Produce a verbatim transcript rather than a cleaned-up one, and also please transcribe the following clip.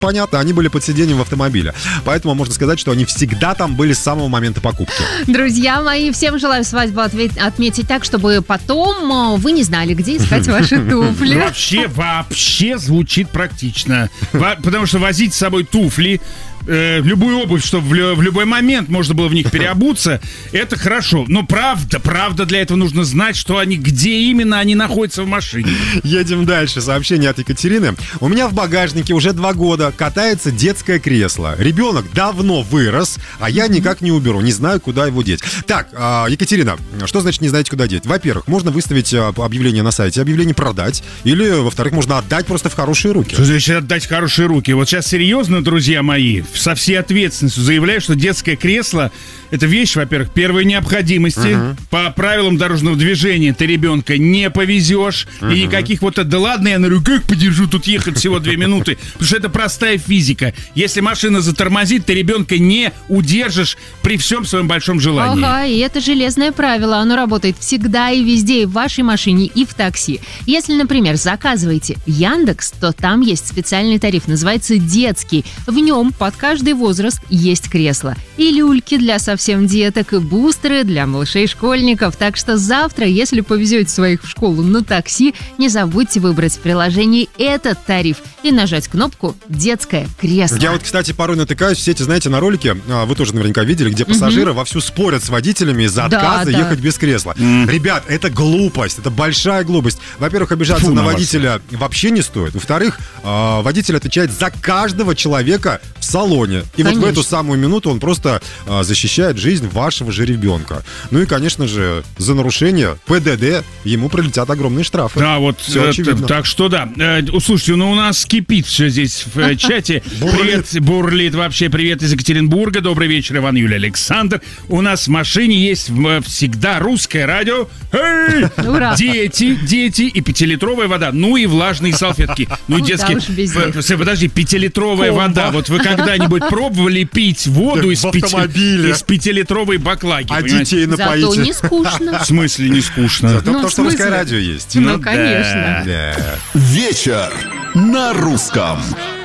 понятно, они были под сиденьем в автомобиле. Поэтому можно сказать, что они всегда там были с самого момента покупки. Друзья мои, всем желаю свадьбу отметить так, чтобы потом вы не знали, где искать ваши туфли. Вообще, вообще звучит практично. Потому что возить с собой туфли, э, любую обувь, чтобы в, лю- в любой момент можно было в них переобуться, это хорошо. Но правда, правда, для этого нужно знать, что они, где именно они находятся в машине. Едем дальше. Сообщение от Екатерины. У меня в багажнике уже два года катается детское кресло. Ребенок давно вырос, а я никак не уберу. Не знаю, куда его деть. Так, Екатерина, что значит не знаете, куда деть? Во-первых, можно выставить объявление на сайте, объявление продать. Или, во-вторых, можно отдать просто в хорошие руки. Что значит отдать в хорошие руки? Вот сейчас серьезно, друзья мои, со всей ответственностью заявляю, что детское кресло — это вещь, во-первых, первой необходимости. Uh-huh. По правилам дорожного движения ты ребенка не повезешь. Uh-huh. И никаких вот... Да ладно, я на руках подержу, тут ехать всего две минуты. Потому что это простая физика. Если машина затормозит, ты ребенка не удержишь при всем своем большом желании. Ага, и это железное правило. Оно работает всегда и везде, и в вашей машине, и в такси. Если, например, заказываете Яндекс, то там есть специальный тариф, называется детский. В нем под каждый возраст есть кресло. И люльки для совсем деток, и бустеры для малышей-школьников. Так что завтра, если повезете своих в школу на такси, не забудьте выбрать в приложении этот тариф и нажать кнопку «Детское кресло». Я вот, кстати, порой натыкаюсь в сети, знаете, на ролики, вы тоже наверняка видели, где пассажиры угу. вовсю спорят с водителями из-за отказа да, ехать да. без кресла. Mm. Ребят, это глупость, это большая глупость. Во-первых, обижаться Фу, на, на водителя вас. вообще не стоит. Во-вторых, водитель отвечает за каждого человека в салоне. И конечно. Вот в эту самую минуту он просто защищает жизнь вашего же ребенка. Ну и, конечно же, за нарушение ПДД ему прилетят огромные штрафы. Да, вот, все очевидно. Так что да. Э, слушайте, ну у нас кипит все здесь в чате. Привет, бурлит вообще. Привет из Екатеринбурга. Добрый вечер, Иван, Юлия, Александр. У нас в машине есть всегда русское радио. Эй! Ура! Дети, дети и пятилитровая вода. Ну и влажные салфетки. Ну и детские... П- подожди, пятилитровая Комбо. вода. Вот вы когда-нибудь пробовали пить воду из, пяти... из пятилитровой баклаги? А понимаете? Детей напоить? Зато не скучно. В смысле не скучно? Зато ну, потому что русское радио есть. Ну, ну конечно. Да. Вечер на русском.